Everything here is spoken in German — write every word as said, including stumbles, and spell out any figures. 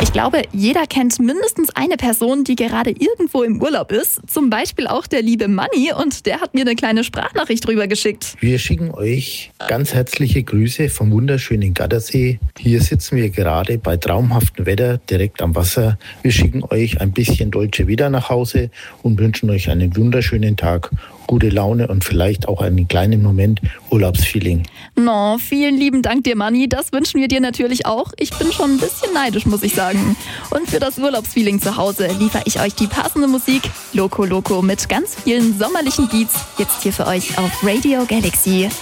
Ich glaube, jeder kennt mindestens eine Person, die gerade irgendwo im Urlaub ist. Zum Beispiel auch der liebe Manni, und der hat mir eine kleine Sprachnachricht drüber geschickt. Wir schicken euch ganz herzliche Grüße vom wunderschönen Gardasee. Hier sitzen wir gerade bei traumhaftem Wetter direkt am Wasser. Wir schicken euch ein bisschen Dolce Vita nach Hause und wünschen euch einen wunderschönen Tag, gute Laune und vielleicht auch einen kleinen Moment Urlaubsfeeling. No, vielen lieben Dank dir, Manni. Das wünschen wir dir natürlich auch. Ich bin schon ein bisschen neidisch, muss ich sagen. Und für das Urlaubsfeeling zu Hause liefere ich euch die passende Musik. Loco Loco mit ganz vielen sommerlichen Beats. Jetzt hier für euch auf Radio Galaxy.